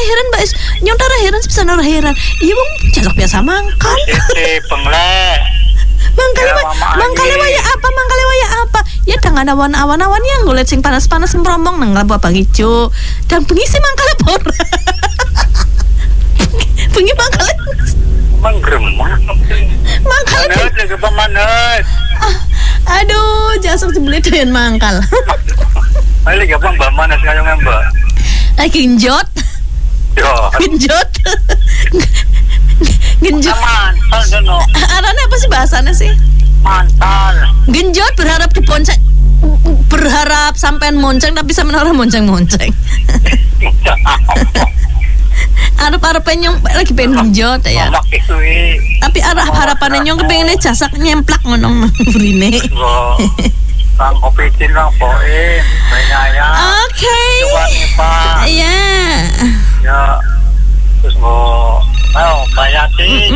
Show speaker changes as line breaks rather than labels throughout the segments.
heran Mbak Is. Nyontar heran sepisan ora heran. Iya wong jasak biasa mangkal.
Penglek.
Mangkale waya apa? Ya dengan awan-awan yang ngulit sing panas-panas meromong nang lampu abang ijo. Dan bengi sih mangkale bor. Bengi mangkale
manggremang.
Mangkale
lagi pemanas.
Aduh, jasuk jebule doyan mangkal.
Ayo lagi apa Mbak Manas kaya Mbak?
Lagi genjot.
Yo.
Genjot. Genjot.
Mantal dono.
Arane apa sih bahasanya sih?
Mantal.
Genjot berharap sampean monceng tapi sampean ora monceng-monceng. Arep-arep nyong lagi pengen genjot ya. Tapi harapannya nyong kepengine jasak nyemplak ngono burine.
Bang kopi tin lang po Bayaya.
Okay.
Iya. Ya. Terus mo bayatin.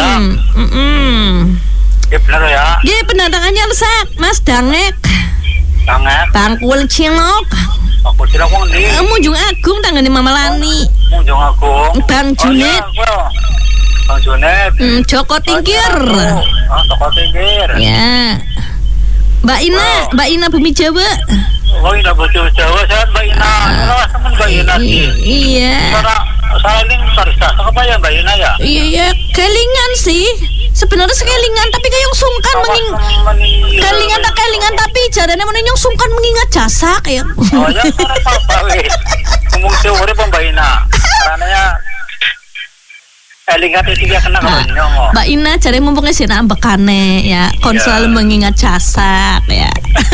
Ya benar ya.
Ya benar tangannya rusak, Mas Dangek.
Dangek.
Bangkul Cilok.
Aku tidak mau di.
Munjung Agung tangannya Mama Lani.
Munjung Agung.
Bang Junet.
Bang Junet.
Joko Tingkir.
Joko Tingkir.
Ya. Mbak Ina Bumi Jawa.
Oh, Ina Bumi Jawa, saya Mbak Ina. Teman Mbak Ina sih.
Iya.
Saya ini barista, apa ya Mbak Ina ya?
Iya, kelingan sih. Sebenarnya kelingan, tapi kayak sungkan kelingan tapi jarane meneng sungkan mengingat jasa kayak.
Oh ya, apa weh. Ngomong teori Mbak Ina. Karena Elingat itu dia kena kalau
Mbak Ina cari mumpungnya sih ambekane ya, kon selalu mengingat jasa ya.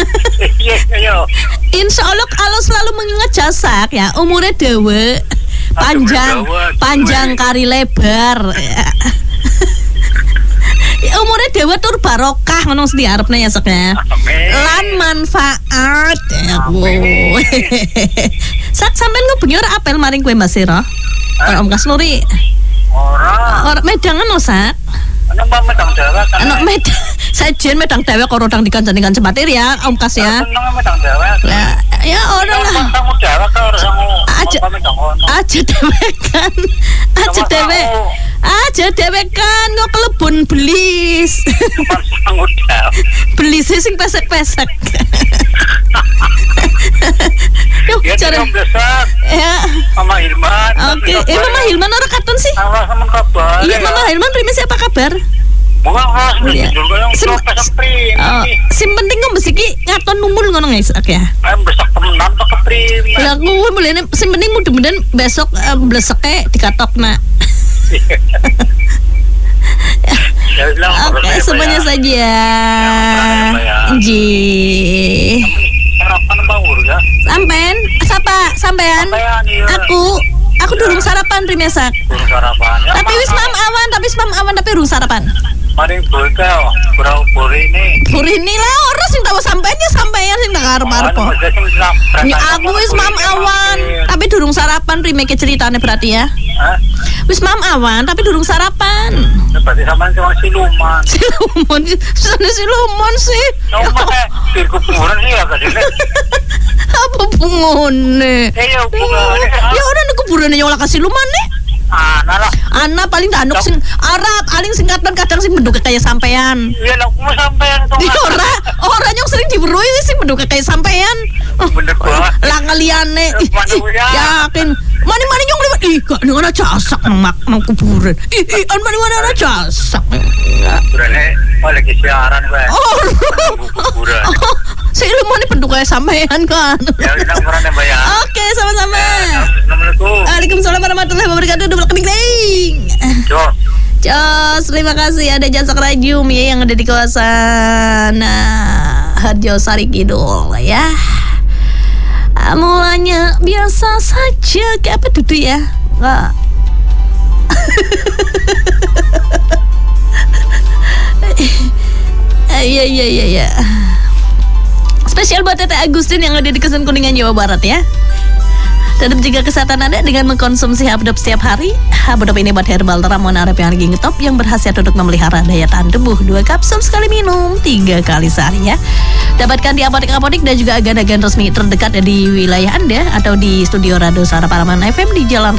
Insya Allah kalau selalu mengingat jasa ya, umurnya dewe, panjang kari lebar. Ya. Umurnya dewe tur barokah ngono di arepnya ya seknya. Lan manfaat. Sak sampean ngobengi ora apel maring kowe Mas Sira. Om Kasluri. Orang medangan no sak.
Anak medang dewek.
Anak medang. Sajen medang dewek kok rodang dikancani sebatir ya, Om Kas ya.
Seneng medang dewek.
Ya orang lah.
Kamu dewek karo
Aja dewekan kok kelebon belis. Belis sing pesek-pesek. Yuk, cara ya.
Mama Hilman.
Oke, Mama Hilman ora katon sih?
Sama kabar.
Iya, Mama Hilman primis apa kabar? Sim penting kok mesti ki ngaton numul ngono guys, oke ya.
Besok temenan to keprim.
Lah kuwi mulane sim penting mudah-mudahan besok bleseke dikatokna. Oke, semuanya saja. Ji.
Sarapan bangun ya?
Sampean? Aku durung sarapan rimesak.
Durung sarapan.
Tapi wis mam awan tapi durung sarapan.
Maring bolkel, buri ini
lah ora sing tahu sampean sing tak arep-arep. Ya aku wis mam awan, tapi durung sarapan remake ceritane berarti ya. Wis mam awan tapi durung sarapan.
Berarti sampean cuma siluman.
Siluman sih.
Di kuburan sih ya kasine.
Apa bungone?
Ya bungone.
Ya ora nek kuburane nyolak siluman nih. Ana paling tanduk sing Arab, paling singkatan kadang sing bentuk kayak sampean.
Iya lah, aku sampean to.
Ora yang sering diberui sing bentuk kayak sampean.
Bener banget.
Lah ngeliane. Yakin. Mani nyong liwat. Ih, gak ana jasak nang kuburan. Mani ana jasak.
Kuburane lagi siaran kowe. Kuburan.
Si ilmu ini bentuk kayak sampean kan.
Ya, nang merane Mbak ya.
Oke, sama-sama.
Assalamualaikum.
Waalaikumsalam warahmatullahi wabarakatuh. Double kening. Jos, terima kasih ada jasa radium ya yang ada di kawasan Harjo Sari Kidul ya. Mulanya biasa saja kayak apa dulu ya? Enggak. Iya. Spesial buat Tete Agustin yang ada di Kesan Kuningan Jawa Barat ya. Tetap jaga kesehatan Anda dengan mengkonsumsi Habdop setiap hari. Habdop ini buat herbal Ramon Arab yang lagi ngetop, yang berhasil untuk memelihara daya tahan tubuh. 2 kapsul sekali minum, 3 kali sehari ya. Dapatkan di apotek-apotek dan juga agen-agen resmi terdekat di wilayah Anda atau di studio Radio Suara Paraman FM di Jalan